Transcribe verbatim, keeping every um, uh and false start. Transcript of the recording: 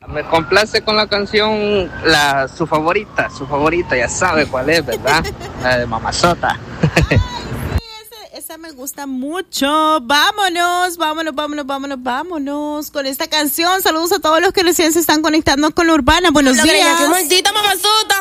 Me complace con la canción, la su favorita, su favorita, ya sabe cuál es, ¿verdad? La de Mamazota. Esa me gusta mucho. Vámonos, vámonos, vámonos, vámonos, vámonos con esta canción. Saludos a todos los que recién se están conectando con la Urbana. Buenos días. ¡Qué maldita Mamazota!